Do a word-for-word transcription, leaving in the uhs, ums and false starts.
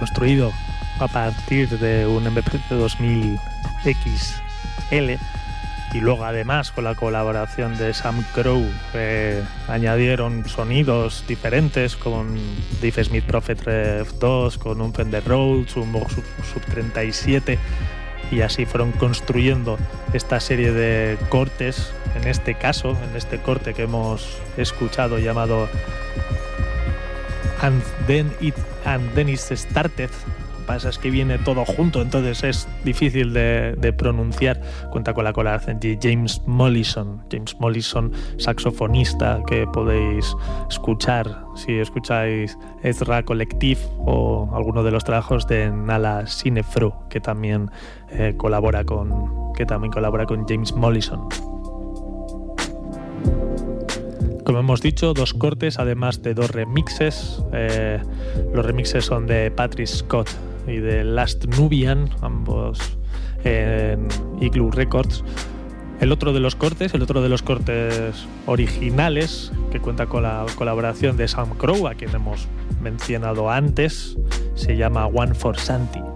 construido a partir de un M P C dos mil X L, y luego además con la colaboración de Sam Crow eh, añadieron sonidos diferentes con Dave Smith Prophet Rev dos, con un Fender Rhodes, un Vox Sub, Sub treinta y siete, y así fueron construyendo esta serie de cortes. En este caso, en este corte que hemos escuchado llamado And Then It and Then It Started, pasa es que viene todo junto, entonces es difícil de, de pronunciar. Cuenta con la colaboración de James Mollison, James Mollison, saxofonista, que podéis escuchar si escucháis Ezra Collective o alguno de los trabajos de Nala Sinefro, que también eh, colabora con que también colabora con James Mollison. Como hemos dicho, dos cortes, además de dos remixes. Eh, los remixes son de Patrick Scott y de Last Nubian, ambos en Igloo Records. El otro de los cortes, el otro de los cortes originales, que cuenta con la colaboración de Sam Crow, a quien hemos mencionado antes, se llama One for Santi.